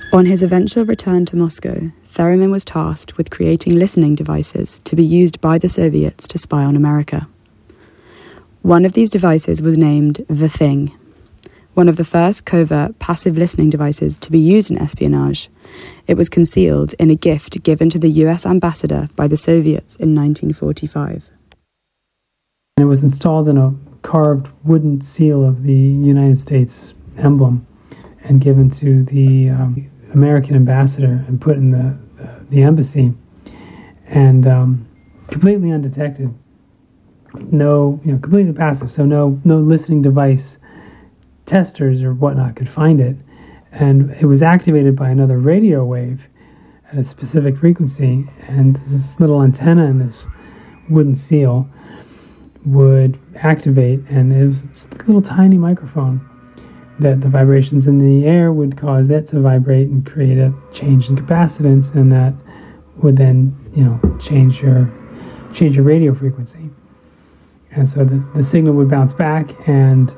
On his eventual return to Moscow, Theremin was tasked with creating listening devices to be used by the Soviets to spy on America. One of these devices was named The Thing, one of the first covert passive listening devices to be used in espionage. It was concealed in a gift given to the US ambassador by the Soviets in 1945. And it was installed in a carved wooden seal of the United States emblem and given to the American ambassador and put in the embassy, and completely undetected. Completely passive, so no listening device testers or whatnot could find it. And it was activated by another radio wave at a specific frequency, and this little antenna in this wooden seal would activate, and it was just a little tiny microphone that the vibrations in the air would cause it to vibrate and create a change in capacitance, and that would then, change your radio frequency. And so the signal would bounce back and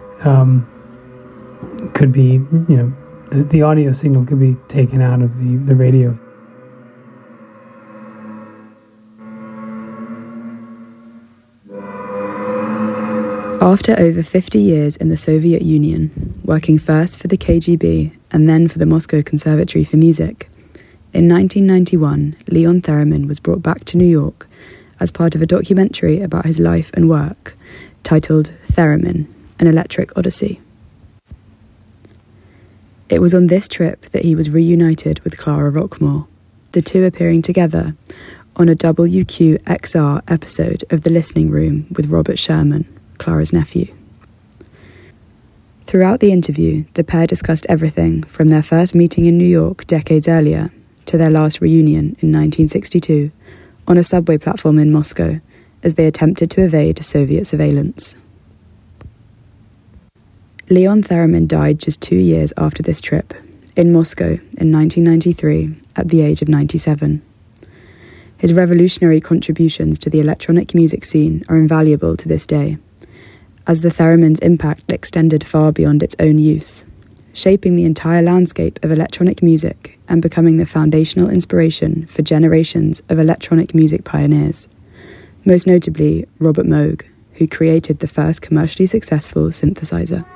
could be, the audio signal could be taken out of the radio. After over 50 years in the Soviet Union, working first for the KGB and then for the Moscow Conservatory for Music, in 1991, Leon Theremin was brought back to New York as part of a documentary about his life and work titled Theremin, An Electric Odyssey. It was on this trip that he was reunited with Clara Rockmore, the two appearing together on a WQXR episode of The Listening Room with Robert Sherman, Clara's nephew. Throughout the interview, the pair discussed everything from their first meeting in New York decades earlier to their last reunion in 1962 on a subway platform in Moscow as they attempted to evade Soviet surveillance. Leon Theremin died just 2 years after this trip, in Moscow in 1993 at the age of 97. His revolutionary contributions to the electronic music scene are invaluable to this day, as the theremin's impact extended far beyond its own use, shaping the entire landscape of electronic music and becoming the foundational inspiration for generations of electronic music pioneers, most notably Robert Moog, who created the first commercially successful synthesizer.